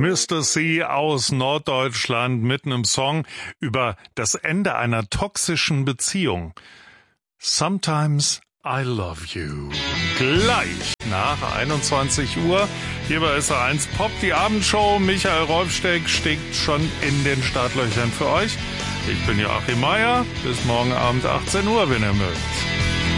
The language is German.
Mr. C aus Norddeutschland mit einem Song über das Ende einer toxischen Beziehung. Sometimes I love you. Gleich nach 21 Uhr. Hier bei SR1 Pop, die Abendshow. Michael Rolfsteck steckt schon in den Startlöchern für euch. Ich bin Joachim Meier. Bis morgen Abend 18 Uhr, wenn ihr mögt.